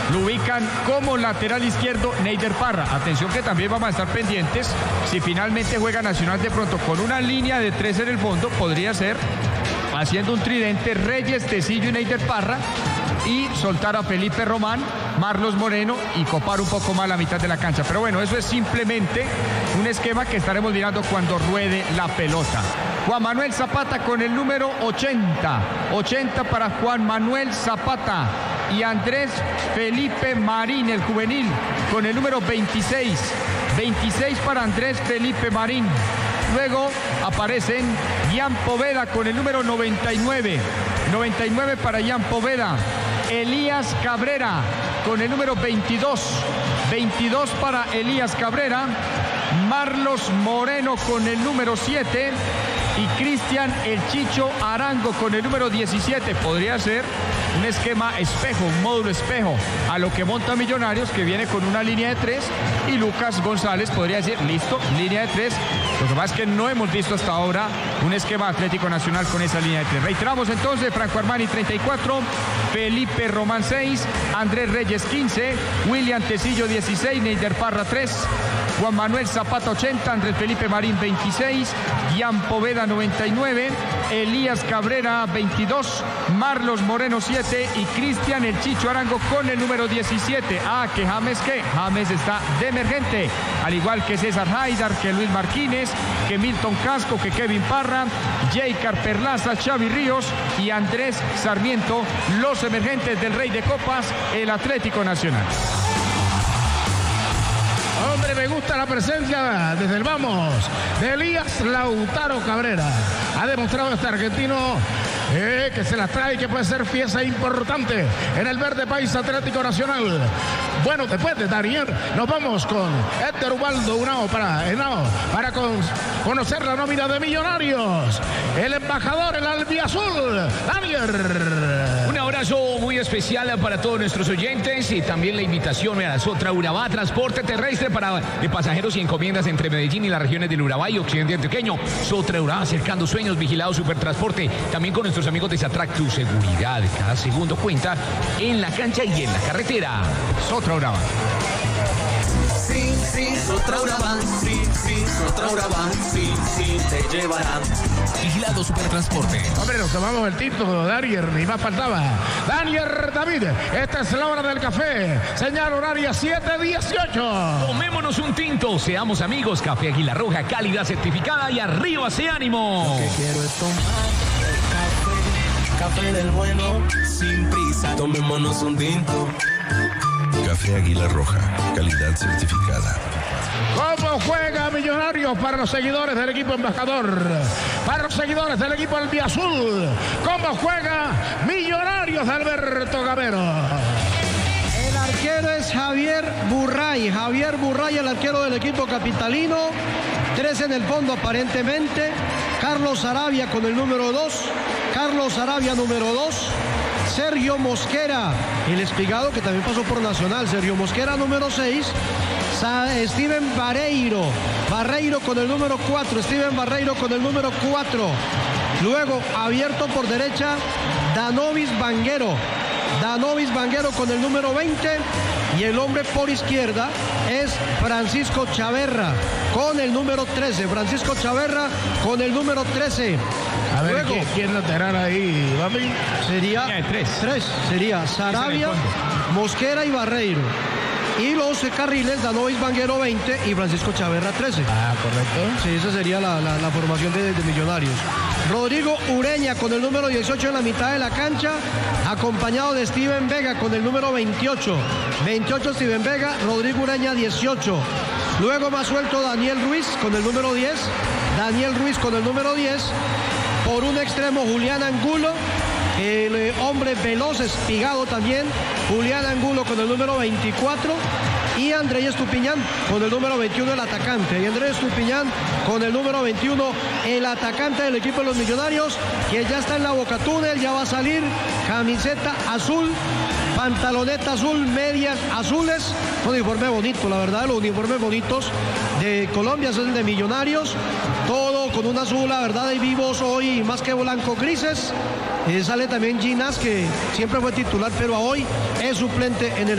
lo ubican como lateral izquierdo Neider Parra. Atención que también vamos a estar pendientes. Si finalmente juega Nacional de pronto con una línea de 3 en el fondo, podría ser haciendo un tridente Reyes, Tecillo y Neider Parra, y soltar a Felipe Román, Marlos Moreno y copar un poco más la mitad de la cancha. Pero bueno, eso es simplemente un esquema que estaremos mirando cuando ruede la pelota. Juan Manuel Zapata con el número 80. 80 para Juan Manuel Zapata. Y Andrés Felipe Marín, el juvenil, con el número 26. 26 para Andrés Felipe Marín. Luego aparecen Ian Poveda con el número 99. 99 para Ian Poveda. Elías Cabrera con el número 22. 22 para Elías Cabrera. Marlos Moreno con el número 7. Y Cristian El Chicho Arango con el número 17. Podría ser un esquema espejo, un módulo espejo a lo que monta Millonarios, que viene con una línea de 3, y Lucas González podría decir, listo, línea de 3. Lo que pasa es que no hemos visto hasta ahora un esquema Atlético Nacional con esa línea de 3. Reiteramos entonces: Franco Armani 34, Felipe Román 6, Andrés Reyes 15, William Tecillo 16, Neider Parra 3, Juan Manuel Zapata 80, Andrés Felipe Marín 26, Ian Poveda 99, Elías Cabrera 22, Marlos Moreno 7 y Cristian El Chicho Arango con el número 17. Que James está de emergente, al igual que César Haidar, que Luis Martínez, que Milton Casco, que Kevin Parra, Jaycar Perlaza, Xavi Ríos y Andrés Sarmiento, los emergentes del Rey de Copas, el Atlético Nacional. Hombre, me gusta la presencia desde el vamos de Elías Lautaro Cabrera. Ha demostrado este argentino que se las trae y que puede ser pieza importante en el verde país Atlético Nacional. Bueno, después de Daniel, nos vamos con Héctor Ubaldo Henao para conocer la nómina de Millonarios. El embajador, el albiazul, Daniel. Un abrazo muy especial para todos nuestros oyentes y también la invitación a Sotra Urabá, transporte terrestre de pasajeros y encomiendas entre Medellín y las regiones del Urabá y Occidente Antioqueño. Sotra Urabá, acercando sueños, vigilado Supertransporte. También con nuestros amigos de Satrac, tu seguridad. Cada segundo cuenta en la cancha y en la carretera. Sotra Urabá. Sí, Sotra Urabá, sí, Sotra Urabá, sí, te llevarán. Vigilado Supertransporte. Hombre, nos tomamos el tinto, Daniel, ni más faltaba. Daniel David, esta es la hora del café. Señal horaria 7:18. Tomémonos un tinto, seamos amigos. Café Águila Roja, calidad certificada y arriba ese ánimo. Lo que quiero es tomar café del bueno, sin prisa. Tomémonos un tinto. Café Águila Roja, calidad certificada. ¿Cómo juega Millonarios para los seguidores del equipo embajador? Para los seguidores del equipo albiazul. ¿Cómo juega Millonarios de Alberto Gamero? El arquero es Javier Burray. Javier Burray, el arquero del equipo capitalino. 3 en el fondo aparentemente. Carlos Arabia con el número 2. Carlos Arabia número 2. Sergio Mosquera, el espigado que también pasó por Nacional. Sergio Mosquera número 6. Steven Barreiro con el número 4. Steven Barreiro con el número 4. Luego abierto por derecha Danovis Banguero con el número 20. Y el hombre por izquierda es Francisco Chaverra con el número 13. Francisco Chaverra con el número 13. A ver, luego, ¿quién lateral ahí, Bambi? Sería 3. Sería Sarabia, Mosquera y Barreiro. Y los carriles, Danovis Banguero 20 y Francisco Chaverra 13. Correcto. Sí, esa sería la formación de Millonarios. Rodrigo Ureña con el número 18 en la mitad de la cancha, acompañado de Steven Vega con el número 28. 28 Steven Vega, Rodrigo Ureña 18. Luego más suelto Daniel Ruiz con el número 10. Por un extremo Julián Angulo. El hombre veloz, espigado también, Julián Angulo con el número 24 y Andrés Estupiñán con el número 21, el atacante. Y Andrés Estupiñán con el número 21, el atacante del equipo de los Millonarios, que ya está en la Boca Túnel, ya va a salir, camiseta azul, pantaloneta azul, medias azules, un uniforme bonito, la verdad, los uniformes bonitos de Colombia son de Millonarios, todo con un azul, la verdad, de vivos hoy más que blanco, grises. Sale también Ginás, que siempre fue titular, pero hoy es suplente en el